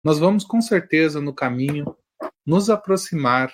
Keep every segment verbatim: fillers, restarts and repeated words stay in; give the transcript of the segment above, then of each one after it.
nós vamos com certeza no caminho nos aproximar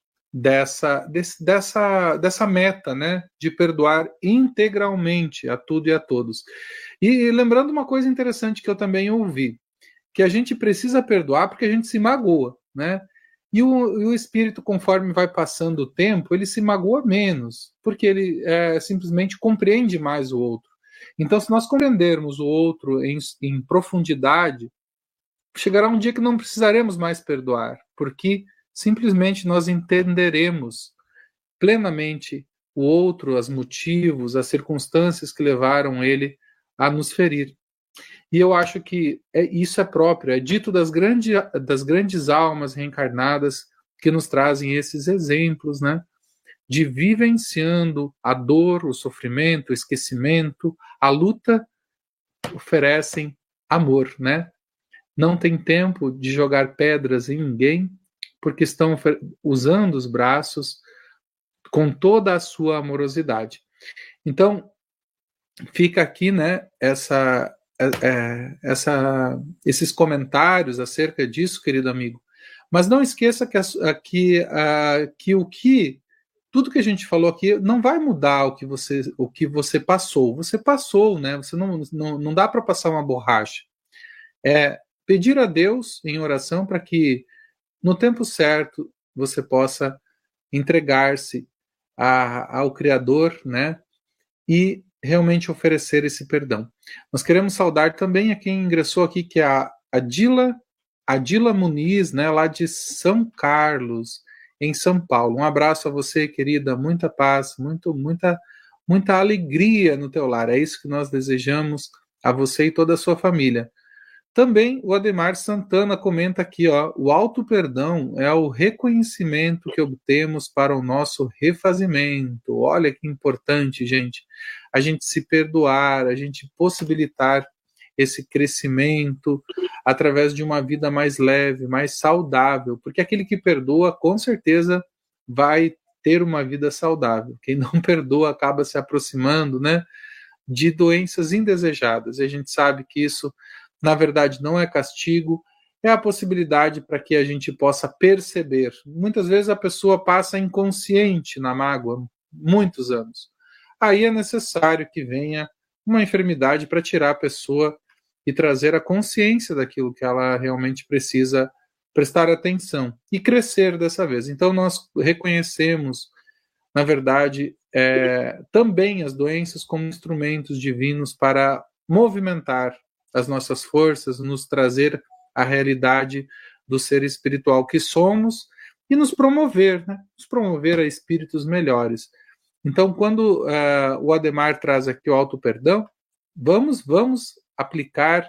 dessa, desse, dessa, dessa meta, né, de perdoar integralmente a tudo e a todos. E lembrando uma coisa interessante que eu também ouvi, que a gente precisa perdoar porque a gente se magoa, né? E o, e o espírito, conforme vai passando o tempo, ele se magoa menos, porque ele é, simplesmente compreende mais o outro. Então, se nós compreendermos o outro em, em profundidade, chegará um dia que não precisaremos mais perdoar, porque simplesmente nós entenderemos plenamente o outro, os motivos, as circunstâncias que levaram ele a nos ferir. E eu acho que é, isso é próprio, é dito das, grande, das grandes almas reencarnadas que nos trazem esses exemplos, né? De vivenciando a dor, o sofrimento, o esquecimento, a luta, oferecem amor, né? Não tem tempo de jogar pedras em ninguém, porque estão usando os braços com toda a sua amorosidade. Então, fica aqui, né, essa, é, essa, esses comentários acerca disso, querido amigo. Mas não esqueça que, que, que o que tudo que a gente falou aqui não vai mudar o que você, o que você passou. Você passou, né? Você não, não, não dá para passar uma borracha. É pedir a Deus em oração para que no tempo certo você possa entregar-se ao Criador, né? E realmente oferecer esse perdão. Nós queremos saudar também a quem ingressou aqui, que é a Adila, Adila Muniz, né, lá de São Carlos, em São Paulo. Um abraço a você, querida, muita paz, muito, muita, muita alegria no teu lar. É isso que nós desejamos a você e toda a sua família. Também o Ademar Santana comenta aqui, ó, o auto-perdão é o reconhecimento que obtemos para o nosso refazimento. Olha que importante, gente. A gente se perdoar, a gente possibilitar esse crescimento através de uma vida mais leve, mais saudável, porque aquele que perdoa, com certeza, vai ter uma vida saudável. Quem não perdoa acaba se aproximando, né, de doenças indesejadas. E a gente sabe que isso, na verdade, não é castigo, é a possibilidade para que a gente possa perceber. Muitas vezes a pessoa passa inconsciente na mágoa, muitos anos. Aí é necessário que venha uma enfermidade para tirar a pessoa e trazer a consciência daquilo que ela realmente precisa prestar atenção e crescer dessa vez. Então nós reconhecemos, na verdade, é, também as doenças como instrumentos divinos para movimentar as nossas forças, nos trazer a realidade do ser espiritual que somos e nos promover, né? Nos promover a espíritos melhores. Então, quando uh, o Ademar traz aqui o auto-perdão, vamos, vamos aplicar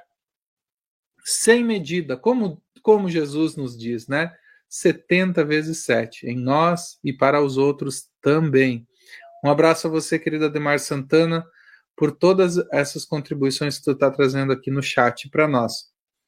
sem medida, como, como Jesus nos diz, né? setenta vezes sete, em nós e para os outros também. Um abraço a você, querida Ademar Santana, por todas essas contribuições que tu está trazendo aqui no chat para nós.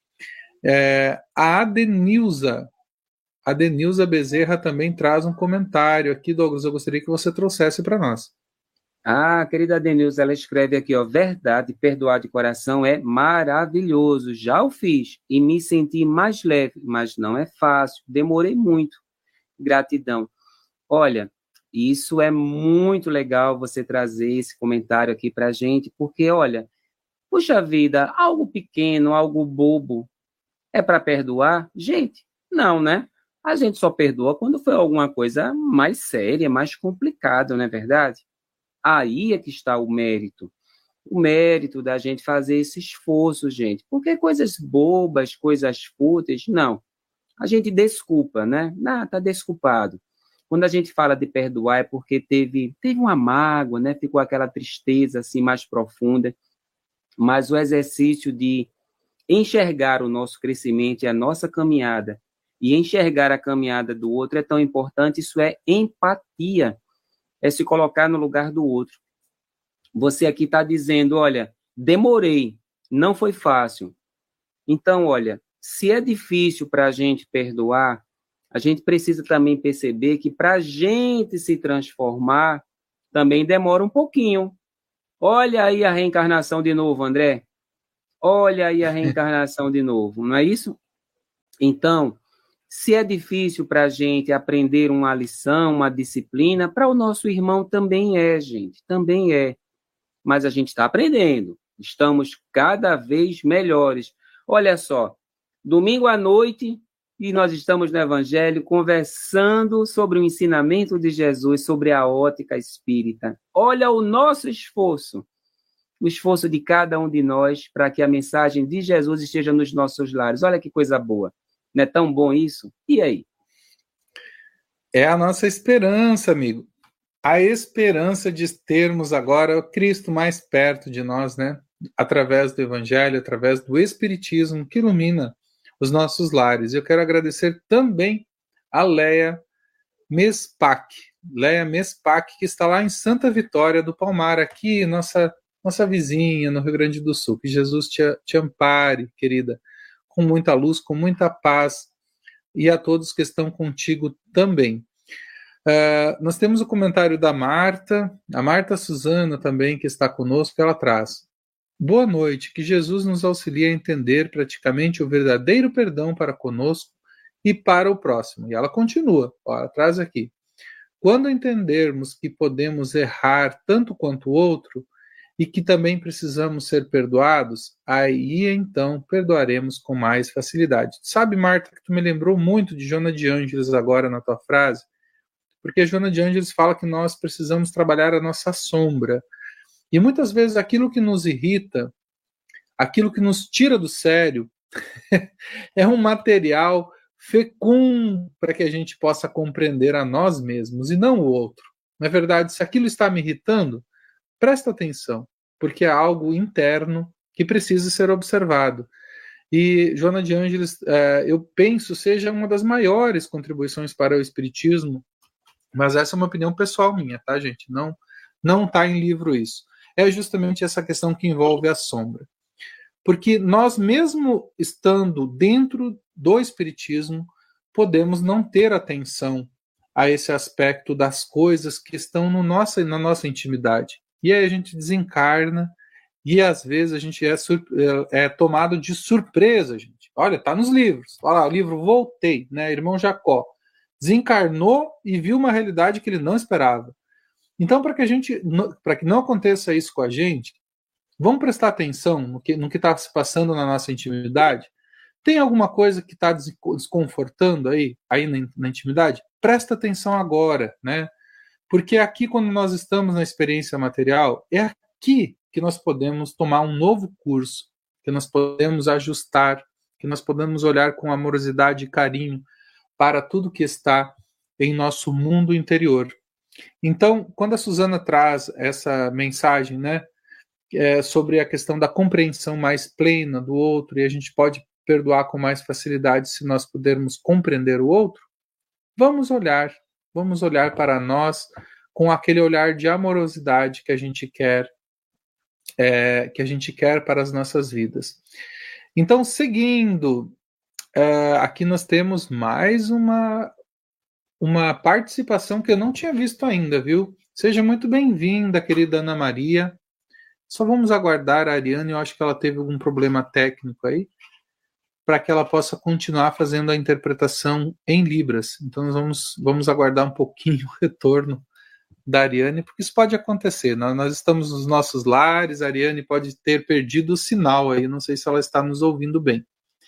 É, a Adenilza, a Adenilza Bezerra também traz um comentário aqui, Douglas, eu gostaria que você trouxesse para nós. Ah, querida Denilson, ela escreve aqui, ó, verdade, perdoar de coração é maravilhoso, já o fiz e me senti mais leve, mas não é fácil, demorei muito, gratidão. Olha, isso é muito legal você trazer esse comentário aqui pra gente, porque, olha, puxa vida, algo pequeno, algo bobo, é para perdoar? Gente, não, né? A gente só perdoa quando foi alguma coisa mais séria, mais complicada, não é verdade? Aí é que está o mérito. O mérito da gente fazer esse esforço, gente. Porque coisas bobas, coisas fúteis, não. A gente desculpa, né? Não, tá desculpado. Quando a gente fala de perdoar é porque teve, teve uma mágoa, né? Ficou aquela tristeza assim mais profunda. Mas o exercício de enxergar o nosso crescimento e a nossa caminhada e enxergar a caminhada do outro é tão importante. Isso é empatia. É se colocar no lugar do outro. Você aqui está dizendo, olha, demorei, não foi fácil. Então, olha, se é difícil para a gente perdoar, a gente precisa também perceber que para a gente se transformar, também demora um pouquinho. Olha aí a reencarnação de novo, André. Olha aí a reencarnação de novo, não é isso? Então, se é difícil para a gente aprender uma lição, uma disciplina, para o nosso irmão também é, gente, também é. Mas a gente está aprendendo, estamos cada vez melhores. Olha só, domingo à noite, e nós estamos no Evangelho conversando sobre o ensinamento de Jesus, sobre a ótica espírita. Olha o nosso esforço, o esforço de cada um de nós para que a mensagem de Jesus esteja nos nossos lares. Olha que coisa boa. Não é tão bom isso? E aí? É a nossa esperança, amigo. A esperança de termos agora Cristo mais perto de nós, né? Através do Evangelho, através do Espiritismo, que ilumina os nossos lares. Eu quero agradecer também a Leia Mespac, Leia Mespac, que está lá em Santa Vitória do Palmar, aqui, nossa, nossa vizinha, no Rio Grande do Sul. Que Jesus te, te ampare, querida, com muita luz, com muita paz, e a todos que estão contigo também. Uh, nós temos o comentário da Marta, a Marta Suzana também, que está conosco, ela traz: boa noite, que Jesus nos auxilie a entender praticamente o verdadeiro perdão para conosco e para o próximo. E ela continua, ó, ela traz aqui: quando entendermos que podemos errar tanto quanto o outro e que também precisamos ser perdoados, aí então perdoaremos com mais facilidade. Sabe, Marta, que tu me lembrou muito de Joana de Ângeles agora na tua frase, porque Joana de Ângeles fala que nós precisamos trabalhar a nossa sombra. E muitas vezes aquilo que nos irrita, aquilo que nos tira do sério, é um material fecundo para que a gente possa compreender a nós mesmos e não o outro. Na verdade, se aquilo está me irritando, presta atenção, porque é algo interno que precisa ser observado. E Joana de Ângeles, eh, eu penso, seja uma das maiores contribuições para o Espiritismo, mas essa é uma opinião pessoal minha, tá, gente? Não não está em livro isso. É justamente essa questão que envolve a sombra. Porque nós, mesmo estando dentro do Espiritismo, podemos não ter atenção a esse aspecto das coisas que estão no nossa, na nossa intimidade. E aí a gente desencarna e às vezes a gente é, é, é tomado de surpresa, gente. Olha, tá nos livros. Olha lá, o livro Voltei, né? Irmão Jacó desencarnou e viu uma realidade que ele não esperava. Então, para que a gente, para que não aconteça isso com a gente, vamos prestar atenção no que no que está se passando na nossa intimidade. Tem alguma coisa que está desconfortando aí, aí na, na intimidade? Presta atenção agora, né? Porque aqui, quando nós estamos na experiência material, é aqui que nós podemos tomar um novo curso, que nós podemos ajustar, que nós podemos olhar com amorosidade e carinho para tudo que está em nosso mundo interior. Então, quando a Suzana traz essa mensagem, né, é, sobre a questão da compreensão mais plena do outro, e a gente pode perdoar com mais facilidade se nós pudermos compreender o outro, vamos olhar, vamos olhar para nós com aquele olhar de amorosidade que a gente quer, é, que a gente quer para as nossas vidas. Então, seguindo, é, aqui nós temos mais uma, uma participação que eu não tinha visto ainda, viu? Seja muito bem-vinda, querida Ana Maria. Só vamos aguardar a Ariane, eu acho que ela teve algum problema técnico aí, para que ela possa continuar fazendo a interpretação em Libras. Então nós vamos, vamos aguardar um pouquinho o retorno da Ariane, porque isso pode acontecer. Nós, nós estamos nos nossos lares, a Ariane pode ter perdido o sinal aí, não sei se ela está nos ouvindo bem.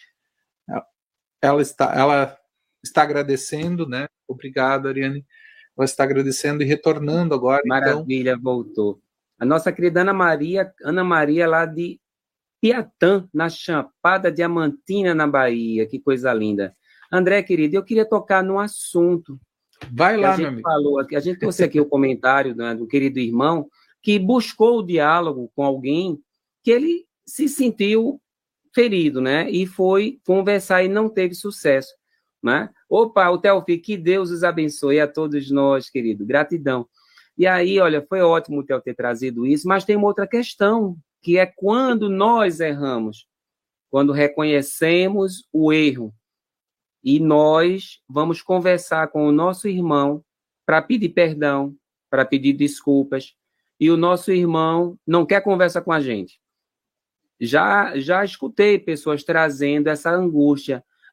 Ela está, ela está agradecendo, né? Obrigado, Ariane. Ela está agradecendo e retornando agora. Maravilha, então... voltou. A nossa querida Ana Maria, Ana Maria lá de Piatã, na Chapada Diamantina, na Bahia. Que coisa linda. André, querido, eu queria tocar num assunto. Vai lá, meu amigo. Falou aqui, a gente trouxe aqui o comentário, né, do querido irmão que buscou o diálogo com alguém que ele se sentiu ferido, né? E foi conversar e não teve sucesso, né? Opa, o Teofil, que Deus os abençoe a todos nós, querido. Gratidão. E aí, olha, foi ótimo o Theo ter trazido isso, mas tem uma outra questão, que é quando nós erramos, quando reconhecemos o erro, e nós vamos conversar com o nosso irmão para pedir perdão, para pedir desculpas, e o nosso irmão não quer conversar com a gente. Já, já escutei pessoas trazendo essa angústia.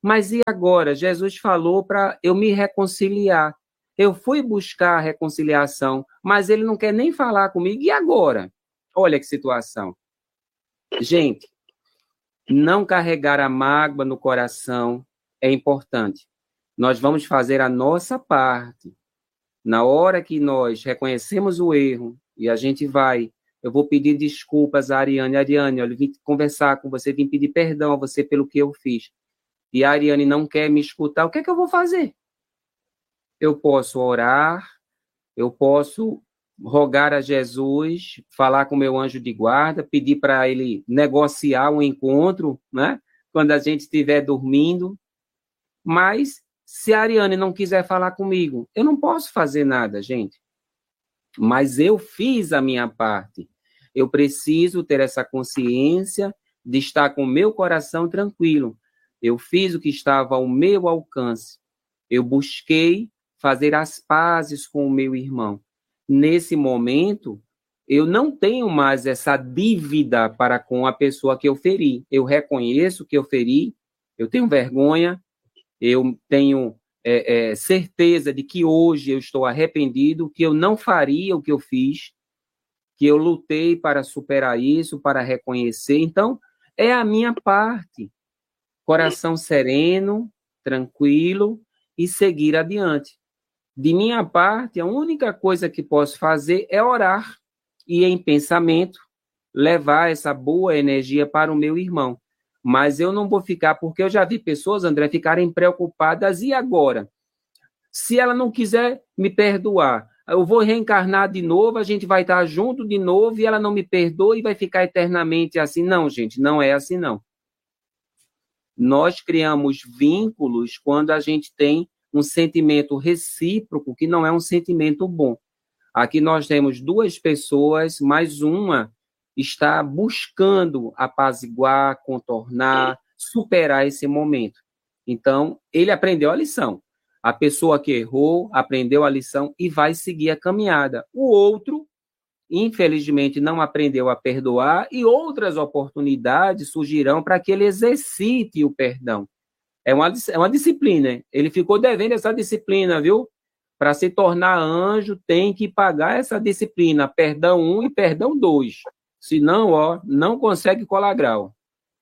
Mas e agora? Jesus falou para eu me reconciliar. Eu fui buscar a reconciliação, mas ele não quer nem falar comigo. E agora? Olha que situação. Gente, não carregar a mágoa no coração é importante. Nós vamos fazer a nossa parte. Na hora que nós reconhecemos o erro e a gente vai, eu vou pedir desculpas a Ariane. Ariane, olha, eu vim conversar com você, vim pedir perdão a você pelo que eu fiz. E a Ariane não quer me escutar, o que é que eu vou fazer? Eu posso orar, eu posso rogar a Jesus, falar com o meu anjo de guarda, pedir para ele negociar um encontro, né? Quando a gente estiver dormindo. Mas, se a Ariane não quiser falar comigo, eu não posso fazer nada, gente. Mas eu fiz a minha parte. Eu preciso ter essa consciência de estar com o meu coração tranquilo. Eu fiz o que estava ao meu alcance. Eu busquei fazer as pazes com o meu irmão. Nesse momento, eu não tenho mais essa dívida para com a pessoa que eu feri. Eu reconheço que eu feri, eu tenho vergonha, eu tenho é, é, certeza de que hoje eu estou arrependido, que eu não faria o que eu fiz, que eu lutei para superar isso, para reconhecer. Então, é a minha parte. Coração sereno, tranquilo e seguir adiante. De minha parte, a única coisa que posso fazer é orar e, em pensamento, levar essa boa energia para o meu irmão. Mas eu não vou ficar, porque eu já vi pessoas, André, ficarem preocupadas. E agora? Se ela não quiser me perdoar, eu vou reencarnar de novo, a gente vai estar junto de novo e ela não me perdoa e vai ficar eternamente assim. Não, gente, não é assim, não. Nós criamos vínculos quando a gente tem um sentimento recíproco, que não é um sentimento bom. Aqui nós temos duas pessoas, mais uma está buscando apaziguar, contornar, superar esse momento. Então, ele aprendeu a lição. A pessoa que errou aprendeu a lição e vai seguir a caminhada. O outro, infelizmente, não aprendeu a perdoar e outras oportunidades surgirão para que ele exercite o perdão. É uma, é uma disciplina. Ele ficou devendo essa disciplina, viu? Para se tornar anjo, tem que pagar essa disciplina. Perdão um e perdão dois. Senão, ó, não consegue colar grau.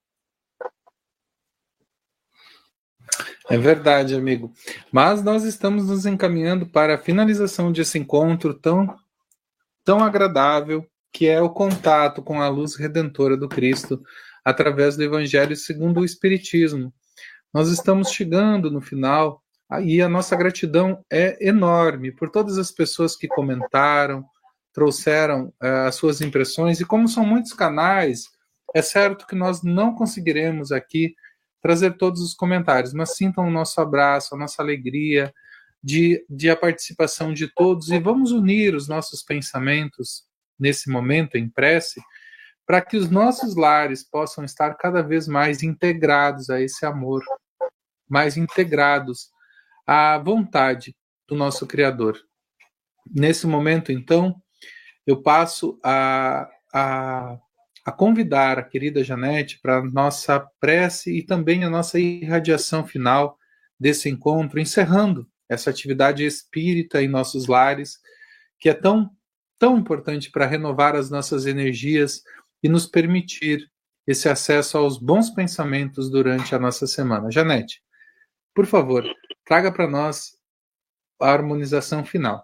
É verdade, amigo. Mas nós estamos nos encaminhando para a finalização desse encontro tão, tão agradável, que é o contato com a luz redentora do Cristo através do Evangelho segundo o Espiritismo. Nós estamos chegando no final e a nossa gratidão é enorme por todas as pessoas que comentaram, trouxeram uh, as suas impressões, e como são muitos canais, é certo que nós não conseguiremos aqui trazer todos os comentários, mas sintam o nosso abraço, a nossa alegria de, de a participação de todos, e vamos unir os nossos pensamentos nesse momento em prece, para que os nossos lares possam estar cada vez mais integrados a esse amor, mais integrados à vontade do nosso Criador. Nesse momento, então, eu passo a, a, a convidar a querida Janete para a nossa prece e também a nossa irradiação final desse encontro, encerrando essa atividade espírita em nossos lares, que é tão, tão importante para renovar as nossas energias e nos permitir esse acesso aos bons pensamentos durante a nossa semana. Janete, por favor, traga para nós a harmonização final.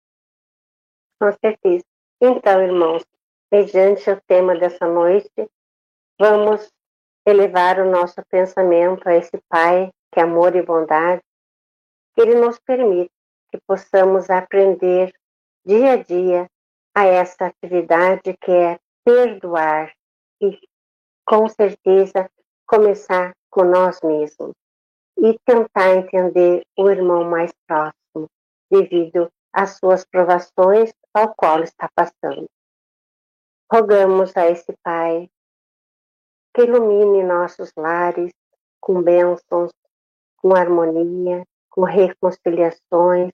Com certeza. Então, irmãos, mediante o tema dessa noite, vamos elevar o nosso pensamento a esse Pai, que é amor e bondade, que Ele nos permite que possamos aprender dia a dia a essa atividade que é perdoar e, com certeza, começar com nós mesmos e tentar entender o irmão mais próximo, devido às suas provações ao qual está passando. Rogamos a esse Pai que ilumine nossos lares com bênçãos, com harmonia, com reconciliações,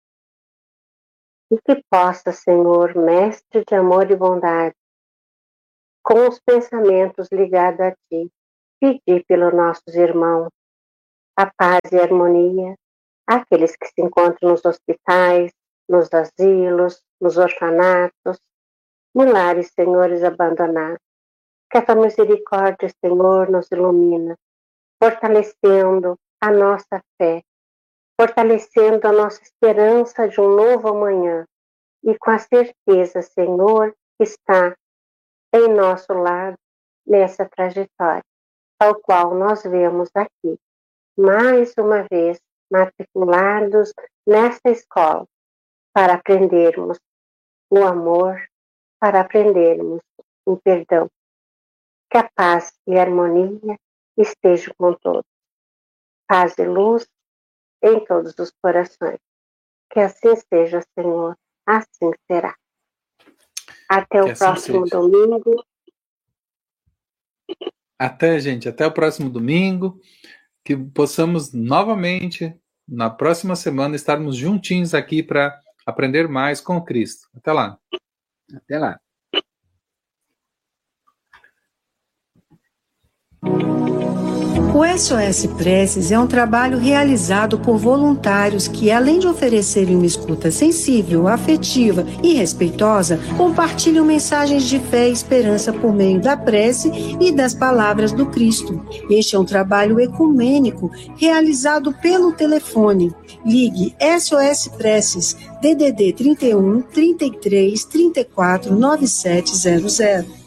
e que possa, Senhor, Mestre de amor e bondade, com os pensamentos ligados a Ti, pedir pelos nossos irmãos, a paz e a harmonia àqueles que se encontram nos hospitais, nos asilos, nos orfanatos, nos lares, senhores, abandonados. Que a tua misericórdia, Senhor, nos ilumina, fortalecendo a nossa fé, fortalecendo a nossa esperança de um novo amanhã e com a certeza, Senhor, que está em nosso lado nessa trajetória, ao qual nós vemos aqui, mais uma vez, matriculados nessa escola, para aprendermos o amor, para aprendermos o perdão. Que a paz e a harmonia estejam com todos. Paz e luz em todos os corações. Que assim seja, Senhor, assim será. Até que o assim próximo seja. Domingo. Até, gente, até o próximo domingo. Que possamos novamente, na próxima semana, estarmos juntinhos aqui para aprender mais com Cristo. Até lá. Até lá. O S O S Preces é um trabalho realizado por voluntários que, além de oferecerem uma escuta sensível, afetiva e respeitosa, compartilham mensagens de fé e esperança por meio da prece e das palavras do Cristo. Este é um trabalho ecumênico realizado pelo telefone. Ligue S O S Preces, D D D trinta e um, trinta e três, trinta e quatro, noventa e sete zero zero.